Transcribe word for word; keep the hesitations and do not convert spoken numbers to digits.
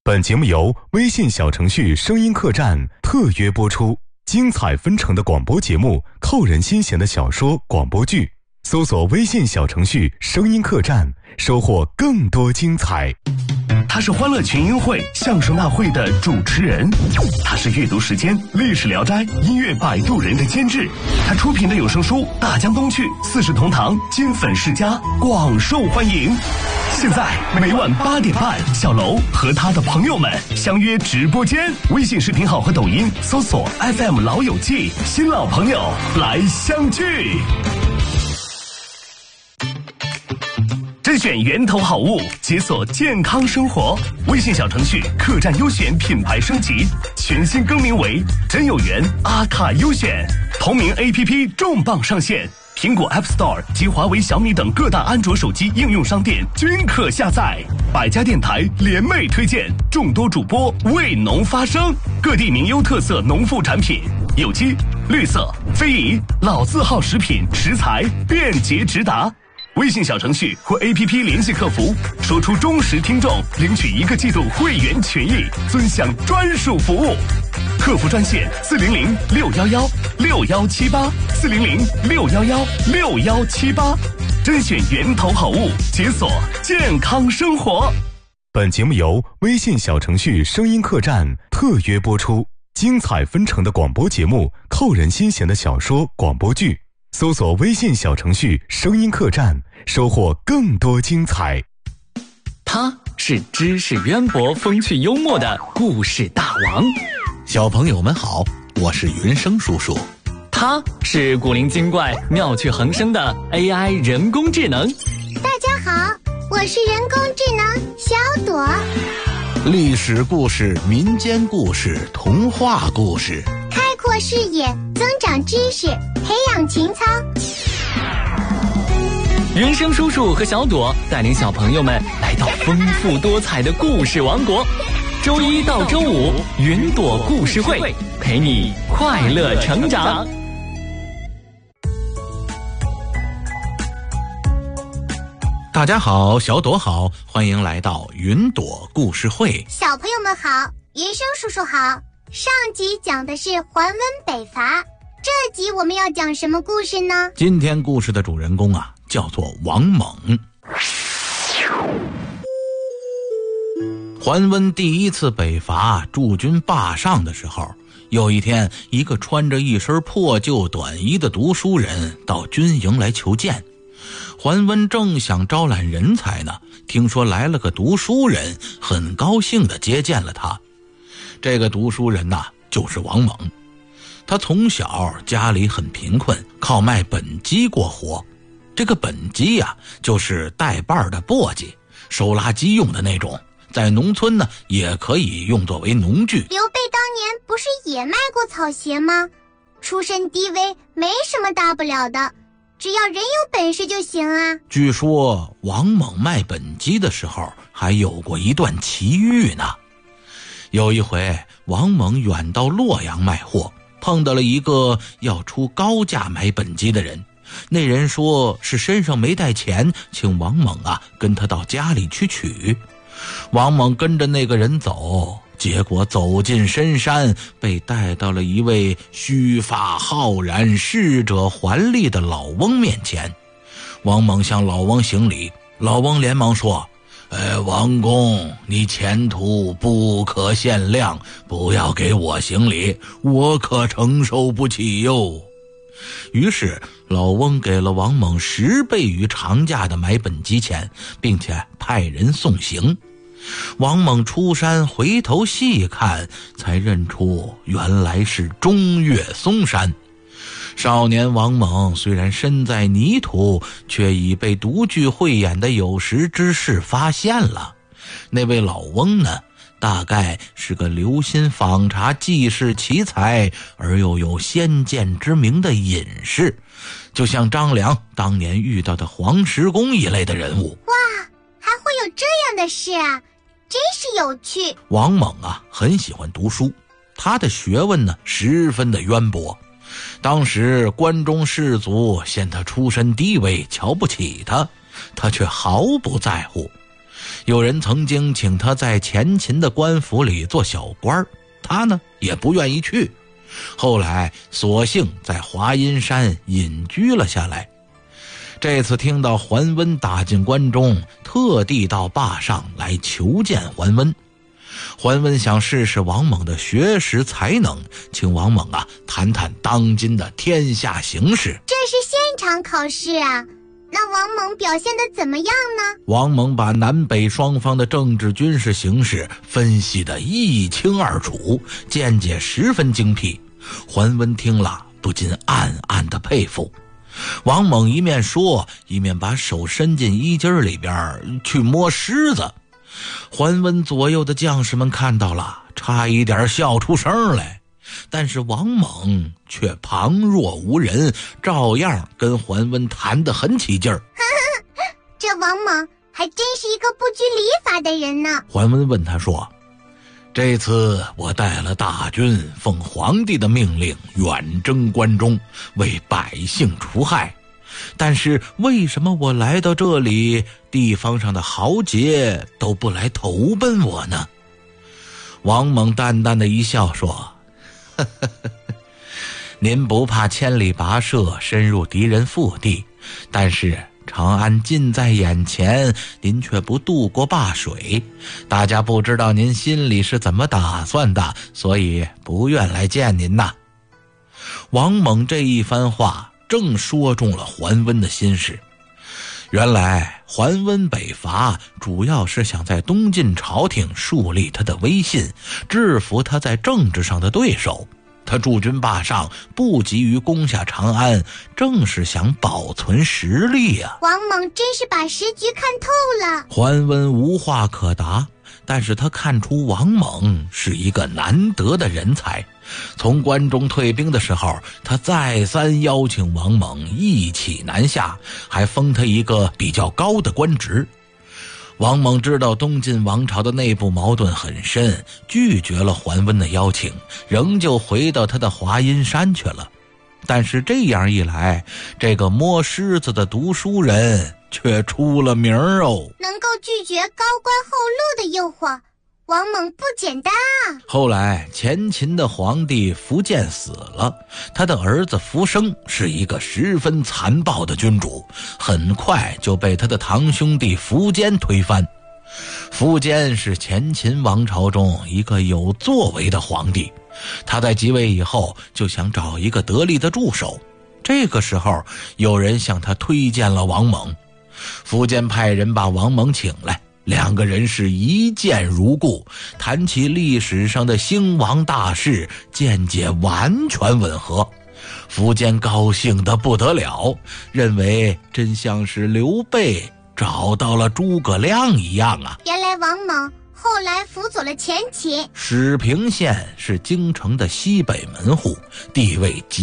本节目由微信小程序声音客栈特约播出，精彩纷呈的广播节目，扣人心弦的小说广播剧，搜索微信小程序声音客栈，收获更多精彩。 他是欢乐群英会相声大会的主持人，他是阅读时间历史聊斋音乐摆渡人的监制，他出品的有声书大江东去四世同堂金粉世家广受欢迎。现在每晚八点半，小楼和他的朋友们相约直播间，微信视频号和抖音搜索 F M 老友记，新老朋友来相聚。甄选源头好物，解锁健康生活。微信小程序客栈优选品牌升级，全新更名为真有缘阿卡优选。同名 A P P 重磅上线，苹果 App Store 及华为、小米等各大安卓手机应用商店均可下载。百家电台联袂推荐，众多主播为农发声，各地名优特色农副产品，有机、绿色、非遗、老字号食品食材便捷直达。微信小程序或 A P P 联系客服，说出忠实听众，领取一个季度会员权益，尊享专属服务。客服专线四零零六幺幺六幺七八四零零六幺幺六幺七八，甄选源头好物，解锁健康生活。 本节目由微信小程序声音客栈特约播出，精彩纷呈的广播节目，扣人心弦的小说广播剧。搜索微信小程序声音客栈，收获更多精彩。 他是知识渊博、风趣幽默的故事大王。 小朋友们好，我是云生叔叔。 他是古灵精怪、妙趣横生的 A I 人工智能。 大家好，我是人工智能小朵。 历史故事、民间故事、童话故事， 开阔视野，增长知识，培养情操。 云生叔叔和小朵带领小朋友们来到丰富多彩的故事王国。周一到周五，云朵故事会陪你快乐成长。 大家好，小朵好，欢迎来到云朵故事会。 小朋友们好，云生叔叔好。上集讲的是桓温北伐，这集我们要讲什么故事呢？ 今天故事的主人公啊，叫做王猛。桓温第一次北伐驻军霸上的时候，有一天，一个穿着一身破旧短衣的读书人到军营来求见。桓温正想招揽人才呢，听说来了个读书人，很高兴地接见了他。这个读书人呐、啊，就是王猛。他从小家里很贫困，靠卖本鸡过活。这个本鸡呀、啊，就是带瓣的簸箕，收垃圾用的那种，在农村呢也可以用作为农具。 刘备当年不是也卖过草鞋吗？出身低微，没什么大不了的，只要人有本事就行啊。 据说王猛卖本鸡的时候还有过一段奇遇呢。有一回，王猛远到洛阳卖货，碰到了一个要出高价买本鸡的人。那人说是身上没带钱，请王猛啊跟他到家里去取。王猛跟着那个人走，结果走进深山，被带到了一位须发浩然、逝者还立的老翁面前。王猛向老翁行礼，老翁连忙说：哎，王公，你前途不可限量，不要给我行礼，我可承受不起哟。于是老翁给了王猛十倍于长价的买本鸡钱，并且派人送行。王猛出山回头细看，才认出原来是中岳嵩山。少年王猛虽然身在泥土，却已被独具慧眼的有识之士发现了。那位老翁呢，大概是个留心访查济世奇才而又有先见之明的隐士，就像张良当年遇到的黄石公一类的人物。 哇，还会有这样的事啊，真是有趣。 王猛啊很喜欢读书，他的学问呢十分的渊博。当时关中士族嫌他出身低微，瞧不起他，他却毫不在乎。 有人曾经请他在前秦的官府里做小官，他呢也不愿意去，后来索性在华阴山隐居了下来。这次听到桓温打进关中，特地到坝上来求见桓温。桓温想试试王猛的学识才能，请王猛啊谈谈当今的天下形势。 这是现场考试啊，那王猛表现得怎么样呢？ 王猛把南北双方的政治军事形势分析得一清二楚，见解十分精辟。桓温听了不禁暗暗的佩服。王猛一面说，一面把手伸进衣襟里边去摸狮子。桓温左右的将士们看到了，差一点笑出声来，但是王猛却旁若无人，照样跟桓温谈得很起劲儿。 这王猛还真是一个不拘礼法的人呢。 桓温问他说，这次我带了大军，奉皇帝的命令远征关中，为百姓除害，但是为什么我来到这里，地方上的豪杰都不来投奔我呢？王猛淡淡的一笑说，呵呵呵，您不怕千里跋涉深入敌人腹地，但是长安近在眼前，您却不渡过灞水，大家不知道您心里是怎么打算的，所以不愿来见您呐。王猛这一番话正说中了桓温的心事。原来桓温北伐主要是想在东晋朝廷树立他的威信，制服他在政治上的对手。他驻军坝上，不急于攻下长安，正是想保存实力啊。 王猛真是把时局看透了。 桓温无话可答，但是他看出王猛是一个难得的人才。从关中退兵的时候，他再三邀请王猛一起南下，还封他一个比较高的官职。王猛知道东晋王朝的内部矛盾很深，拒绝了桓温的邀请，仍旧回到他的华阴山去了。但是这样一来，这个摸狮子的读书人却出了名哦。 能够拒绝高官厚禄的诱惑，王猛不简单啊。 后来前秦的皇帝苻建死了，他的儿子苻生是一个十分残暴的君主，很快就被他的堂兄弟苻坚推翻。苻坚是前秦王朝中一个有作为的皇帝，他在即位以后就想找一个得力的助手。这个时候有人向他推荐了王猛，苻坚派人把王猛请来，两个人是一见如故，谈起历史上的兴亡大事，见解完全吻合。苻坚高兴得不得了，认为真像是刘备找到了诸葛亮一样啊。 原来王猛后来辅佐了前秦。 始平县是京城的西北门户，地位极